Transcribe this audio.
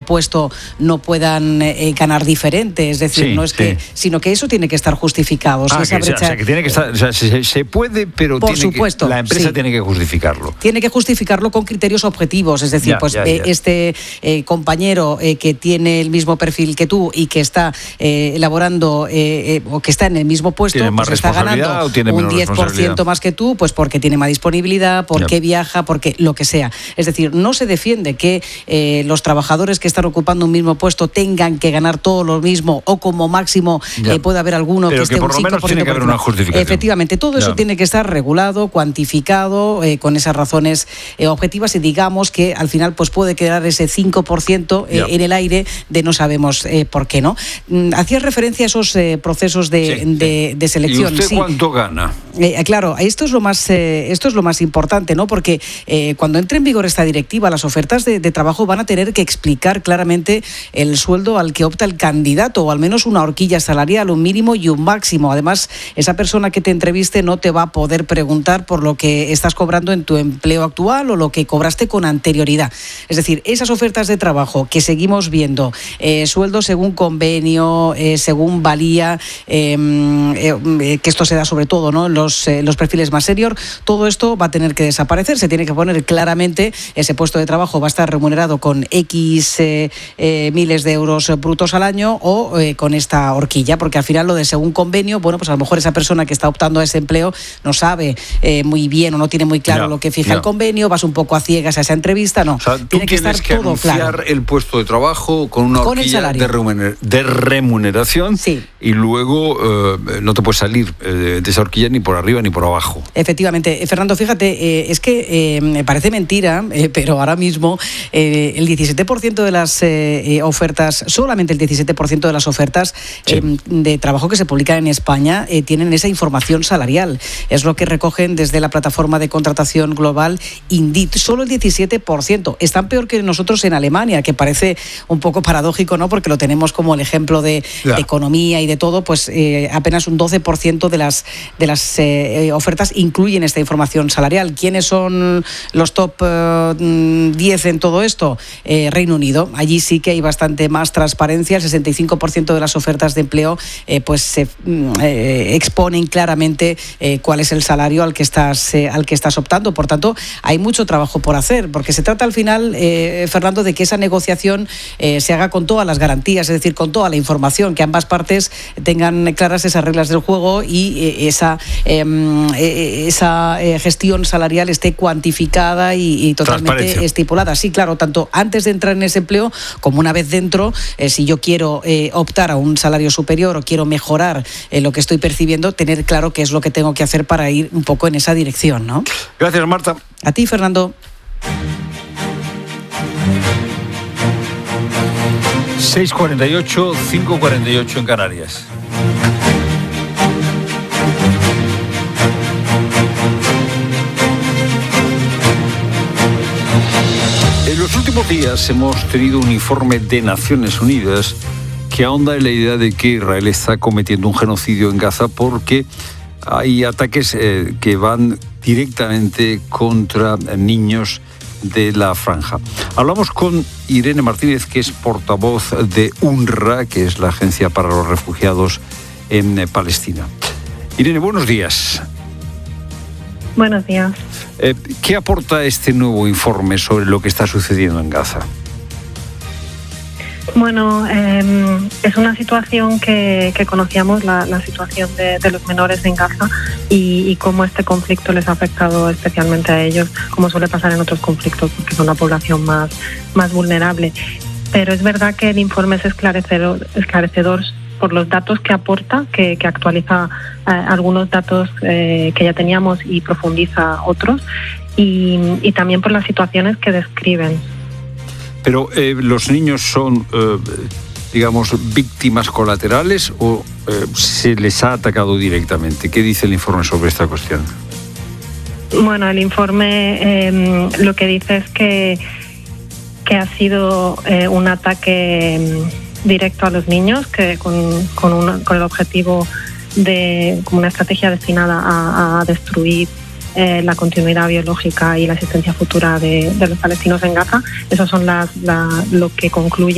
puesto no puedan ganar diferente, es decir, no es que, sino que eso tiene que estar justificado. O sea, que tiene que estar, o sea, se puede, pero por supuesto, la empresa tiene que justificarlo. Tiene que justificarlo con criterios objetivos, es decir, este compañero que tiene el mismo perfil que tú y que está elaborando o que está en el mismo puesto, pues está ganando un 10% más que tú, pues porque tiene más disponibilidad, porque viaja, porque lo que sea. Es decir, no se defiende que los trabajadores que están ocupando un mismo puesto tengan que ganar todo lo mismo o como máximo puede haber alguno pero que esté por un 5% lo menos tiene que haber una justificación. Efectivamente, todo eso tiene que estar regulado, cuantificado, con esas razones objetivas, y digamos que al final pues puede quedar ese 5% en el aire de no sabemos por qué, ¿no? Hacías referencia a esos procesos de selección. ¿Y usted cuánto gana? Claro, esto es lo más importante, ¿no? Porque cuando entre en vigor esta directiva, las ofertas de trabajo van a tener que explicar claramente el sueldo al que opta el candidato, o al menos una horquilla salarial, un mínimo y un máximo. Además, esa persona que te entreviste no te va a poder preguntar por lo que estás cobrando en tu empleo actual o lo que cobraste con anterioridad. Es decir, esas ofertas de trabajo que seguimos viendo, sueldo según convenio, según valía, que esto se da sobre todo, ¿no?, los perfiles más senior, todo esto va a tener que desaparecer. Se tiene que poner claramente ese puesto de trabajo va a estar remunerado con X miles de euros brutos al año o con esta horquilla, porque al final lo de según convenio, bueno, pues a lo mejor esa persona que está optando a ese empleo no sabe muy bien o no tiene muy claro lo que fija el convenio, vas un poco a ciegas a esa entrevista, no. O sea, tiene que estar todo claro. El puesto de trabajo con una horquilla de remuneración y luego no te puedes salir de esa horquilla ni por arriba ni por abajo. Efectivamente. Fernando, fíjate, es que me parece mentira, pero ahora mismo el 17% de las ofertas, solamente el 17% de las ofertas de trabajo que se publican en España tienen esa información salarial. Es lo que recogen desde la plataforma de contratación global Indeed. Solo el 17%. Están peor que nosotros en Alemania, que parece un poco paradójico, ¿no? Porque lo tenemos como el ejemplo de economía y de todo, pues apenas un 12% de las ofertas incluyen esta información salarial. ¿Quiénes son los top 10 en todo esto? Reino Unido. Allí sí que hay bastante más transparencia. El 65% de las ofertas de empleo pues se exponen claramente cuál es el salario al que estás optando. Por tanto, hay mucho trabajo por hacer, porque se trata al final, Fernando, de que esa negociación se haga con todas las garantías, es decir, con toda la información, que ambas partes tengan claras esas reglas del juego y esa gestión salarial esté cuantificada y totalmente estipulada. Sí, claro, tanto antes de entrar en ese empleo como una vez dentro, si yo quiero optar a un salario superior o quiero mejorar lo que estoy percibiendo, tener claro qué es lo que tengo que hacer para ir un poco en esa dirección, ¿no? Gracias, Marta. A ti, Fernando. 6:48, 5:48 en Canarias. En los últimos días hemos tenido un informe de Naciones Unidas que ahonda en la idea de que Israel está cometiendo un genocidio en Gaza porque hay ataques que van directamente contra niños de la franja. Hablamos con Irene Martínez, que es portavoz de UNRWA, que es la Agencia para los Refugiados en Palestina. Irene, buenos días. Buenos días. ¿Qué aporta este nuevo informe sobre lo que está sucediendo en Gaza? Bueno, es una situación que conocíamos, la situación de los menores en Gaza y cómo este conflicto les ha afectado especialmente a ellos, como suele pasar en otros conflictos, porque son la población más vulnerable. Pero es verdad que el informe es esclarecedor por los datos que aporta, que actualiza algunos datos que ya teníamos y profundiza otros, y también por las situaciones que describen. Pero ¿los niños son, digamos, víctimas colaterales o se les ha atacado directamente? ¿Qué dice el informe sobre esta cuestión? Bueno, el informe lo que dice es que ha sido un ataque directo a los niños, que con el objetivo de como una estrategia destinada a destruir la continuidad biológica y la existencia futura de los palestinos en Gaza. Esas son lo que concluye